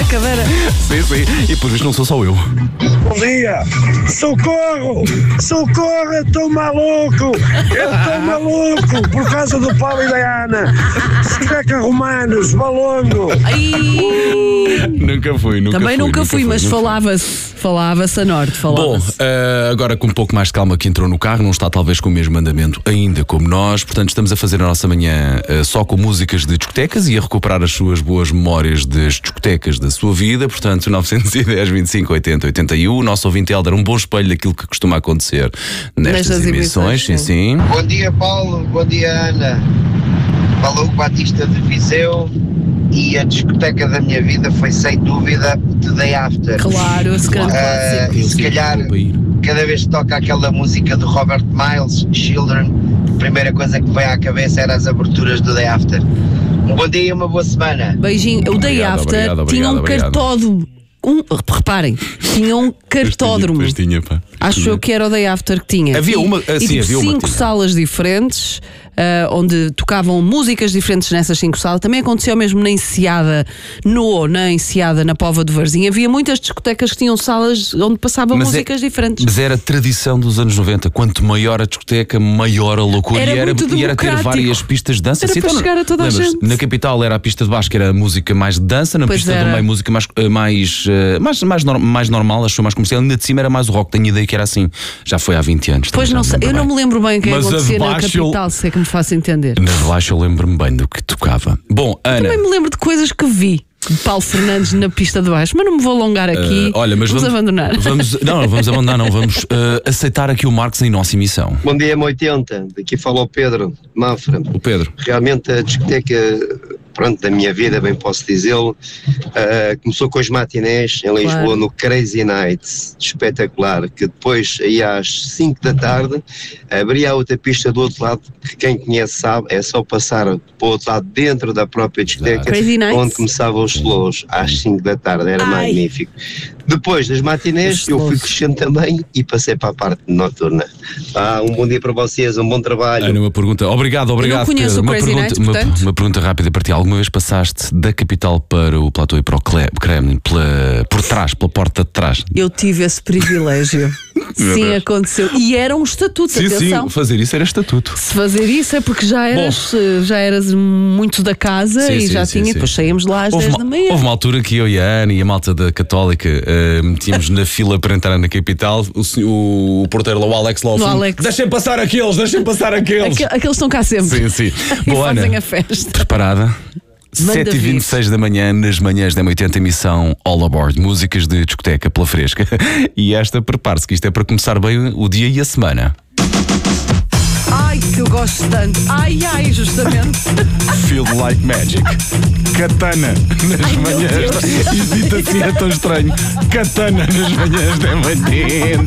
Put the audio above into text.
cadeira. Sim. E por isso não sou só eu. Bom dia! Socorro! Socorro! Eu estou maluco! Por causa do Paulo e da Ana! Discoteca Romanos, Balongo! Nunca fui. Também nunca fui, mas falava-se a norte. Bom, agora com um pouco mais de calma que entrou no carro, não está talvez com o mesmo andamento ainda como nós, portanto estamos a fazer a nossa manhã só com músicas de discotecas e a recuperar as suas boas memórias das discotecas da sua vida, portanto 910 25 80 81, o nosso ouvinte Helder, um bom espelho daquilo que costuma acontecer nestas emissões. Sim. Bom dia, Paulo, bom dia, Ana. Falou o Batista de Viseu. E a discoteca da minha vida foi sem dúvida The Day After. Claro, esse grande clássico. E se calhar, cada vez que toca aquela música do Robert Miles, Children, a primeira coisa que vem à cabeça era as aberturas do Day After. Um bom dia e uma boa semana. Beijinho. O Day After tinha um cartódromo. Reparem, tinha um cartódromo. Acho eu que era o Day After que tinha. Havia uma, havia 5 salas diferentes, onde tocavam músicas diferentes nessas 5 salas. Também aconteceu mesmo na Enseada, na Póvoa do Varzim. Havia muitas discotecas que tinham salas onde passavam músicas diferentes. Mas era a tradição dos anos 90. Quanto maior a discoteca, maior a loucura. E era ter várias pistas de dança. Era para chegar a toda a gente. Na capital era a pista de baixo, que era a música mais de dança. Na pista do meio, música mais normal, acho mais comercial. Na de cima era mais o rock. Tenho ideia que era assim. Já foi há 20 anos. Pois não sei, eu não me lembro bem o que acontecia na capital, se é que me faço entender. Na de baixo eu lembro-me bem do que tocava. Bom, Ana. Também me lembro de coisas que vi. Paulo Fernandes na pista de baixo, mas não me vou alongar aqui. Olha, mas vamos abandonar. Vamos abandonar, vamos aceitar aqui o Marcos em nossa emissão. Bom dia, M80. Daqui fala o Pedro Mafra. O Pedro. Realmente a discoteca, da minha vida, bem posso dizê-lo, começou com os matinés em Lisboa, no Crazy Nights, espetacular, que depois, aí às 5 da tarde, abria a outra pista do outro lado, que quem conhece sabe, é só passar para o outro lado dentro da própria discoteca, onde começavam os slows, às 5 da tarde, era magnífico. Depois das matinés, eu fui crescendo também e passei para a parte noturna. Um bom dia para vocês, um bom trabalho. Ana, uma pergunta. Obrigado, eu não conheço Pedro. O Crazy Nights, uma pergunta rápida para ti. Alguma vez passaste da capital para o platô e para o Kremlin por trás, pela porta de trás? Eu tive esse privilégio. Sim, aconteceu. E era um estatuto, atenção. Sim, fazer isso era estatuto. Se fazer isso é porque já eras muito da casa e já tinha. Depois saímos lá às 10 da manhã. Houve uma altura que eu e a Ana e a malta da Católica metíamos na fila para entrar na capital. O porteiro lá, o Alex lá ao fundo. Deixem passar aqueles. Aqueles estão cá sempre. Sim. Boa, Ana, fazem a festa. Preparada? 7h26 da manhã, nas manhãs da M80, emissão All Aboard, músicas de discoteca pela fresca. E esta, prepare-se que isto é para começar bem o dia e a semana. Ai, que eu gosto tanto. Ai, justamente. Feel like magic. Katana nas manhãs. Isto assim é tão estranho. Katana nas manhãs da M80.